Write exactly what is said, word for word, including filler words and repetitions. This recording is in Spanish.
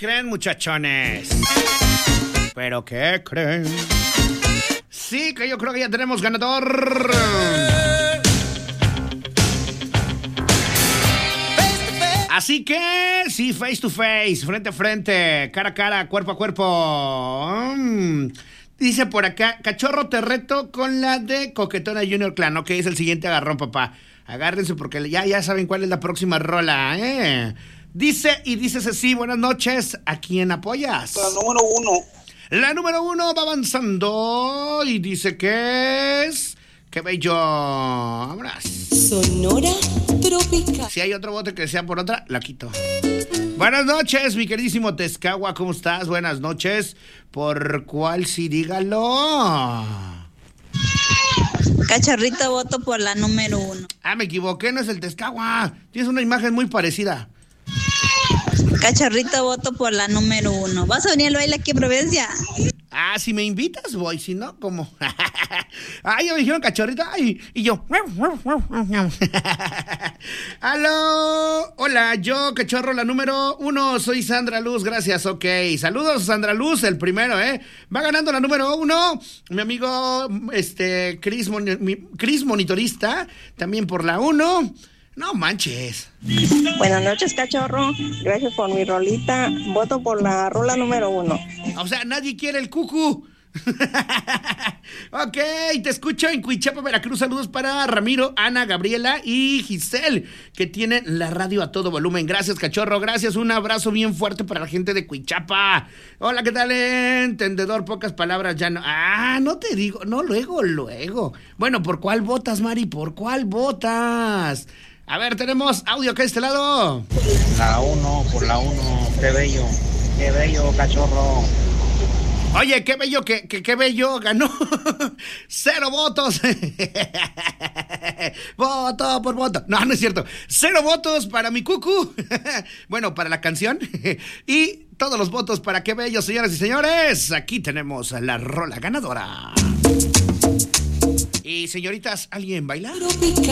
creen, muchachones? ¿Pero qué creen? Sí, que yo creo que ya tenemos ganador. Así que, sí, face to face, frente a frente, cara a cara, cuerpo a cuerpo. Mm. Dice por acá, cachorro, te reto con la de Coquetona Junior Clan. Ok, es el siguiente agarrón, papá. Agárrense porque ya, ya saben cuál es la próxima rola, ¿eh? Dice, y dice sí, buenas noches. ¿A quién apoyas? La número uno. La número uno va avanzando y dice que es... ¡Qué bello! ¡Vámonos! Sonora Tropical. Si hay otro bote que sea por otra, la quito. Buenas noches, mi queridísimo Tezcagua, ¿cómo estás? Buenas noches. ¿Por cuál sí? Dígalo. Cachorrito, voto por la número uno. Ah, me equivoqué, no es el Tezcagua. Tienes una imagen muy parecida. Cachorrito, voto por la número uno. ¿Vas a venir al baile aquí en Providencia? Ah, si me invitas, voy. Si no, ¿cómo? Ay, ya me dijeron cachorrito. Ay, y yo. Aló. Hola, yo, cachorro, la número uno. Soy Sandra Luz, gracias. Ok. Saludos, Sandra Luz, el primero, ¿eh? Va ganando la número uno. Mi amigo, este, Chris, Mon- Chris Monitorista, también por la uno. No manches. Buenas noches, cachorro. Gracias por mi rolita. Voto por la rola número uno. O sea, nadie quiere el cucu. Ok, te escucho en Cuichapa, Veracruz. Saludos para Ramiro, Ana, Gabriela y Giselle, que tienen la radio a todo volumen. Gracias, cachorro, gracias. Un abrazo bien fuerte para la gente de Cuichapa. Hola, ¿qué tal, entendedor? Pocas palabras ya no. Ah, no te digo, no, luego, luego. Bueno, ¿por cuál votas, Mari? ¿Por cuál votas? A ver, tenemos audio acá a este lado. La uno, por la uno. Qué bello. Qué bello, cachorro. Oye, qué bello, qué, qué, qué bello, ganó. Cero votos. Voto por voto. No, no es cierto. Cero votos para mi cucu. Bueno, para la canción. Y todos los votos para qué bello, señoras y señores. Aquí tenemos la rola ganadora. Y señoritas, ¿alguien baila? Tropical.